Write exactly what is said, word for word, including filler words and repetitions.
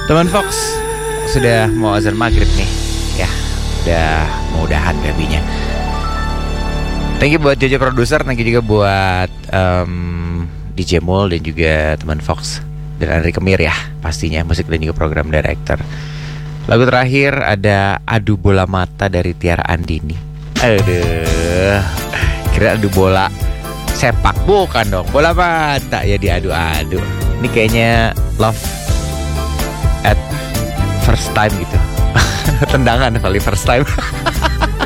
Teman Fox, sudah mau azan maghrib nih. Ya, udah mau udahan babinya. Thank you buat Jojo produser, thank you juga buat um, D J Mul dan juga teman Fox dan Andri Kemir ya, pastinya musik dan juga program director. Lagu terakhir ada Adu Bola Mata dari Tiara Andini. Aduh, kira adu bola sepak, bukan dong, bola mata ya diadu-adu. Ini kayaknya love at first time gitu. Tendangan kali first time.